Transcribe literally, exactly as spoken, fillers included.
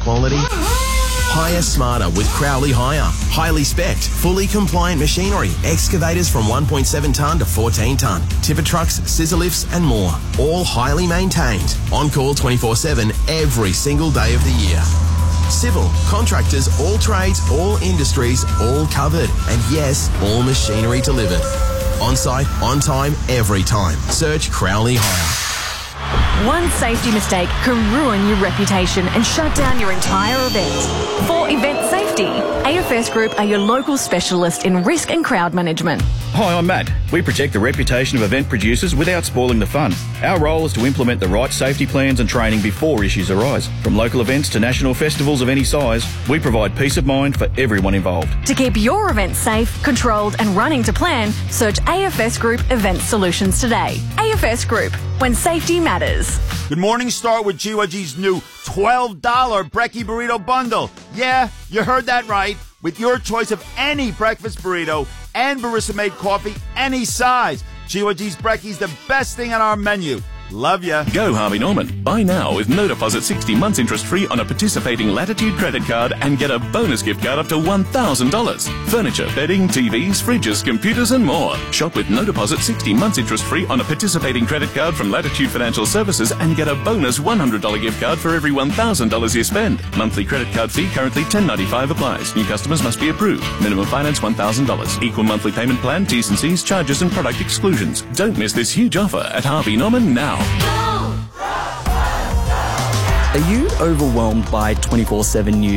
quality? Hire smarter with Crowley Hire. Highly specced, fully compliant machinery. Excavators from one point seven tonne to fourteen tonne. Tipper trucks, scissor lifts and more. All highly maintained. On call twenty-four seven every single day of the year. Civil, contractors, all trades, all industries, all covered. And yes, all machinery delivered. On site, on time, every time. Search Crowley Hire. One safety mistake can ruin your reputation and shut down your entire event. For event safety, A F S Group are your local specialist in risk and crowd management. Hi, I'm Matt. We protect the reputation of event producers without spoiling the fun. Our role is to implement the right safety plans and training before issues arise. From local events to national festivals of any size, we provide peace of mind for everyone involved. To keep your event safe, controlled and running to plan, search A F S Group Event Solutions today. A F S Group, when safety matters. Good morning, start with G Y G's new twelve dollar Brekkie Burrito Bundle. Yeah, you heard that right. With your choice of any breakfast burrito and barista-made coffee, any size. G Y G's Brekkie's the best thing on our menu. Love ya. Go Harvey Norman. Buy now with no deposit sixty months interest free on a participating Latitude credit card and get a bonus gift card up to one thousand dollars. Furniture, bedding, T Vs, fridges, computers and more. Shop with no deposit sixty months interest free on a participating credit card from Latitude Financial Services and get a bonus one hundred dollars gift card for every one thousand dollars you spend. Monthly credit card fee currently ten ninety-five applies. New customers must be approved. Minimum finance one thousand dollars. Equal monthly payment plan, T's and C's, charges and product exclusions. Don't miss this huge offer at Harvey Norman now. Are you overwhelmed by twenty-four seven news?